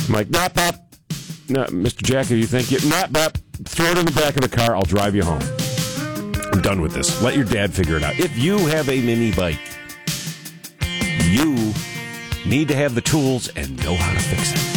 I'm like, nah, Pop. No, Mr. Jack, you think you... Nah, Pop. Throw it in the back of the car. I'll drive you home. I'm done with this. Let your dad figure it out. If you have a mini bike, you need to have the tools and know how to fix it.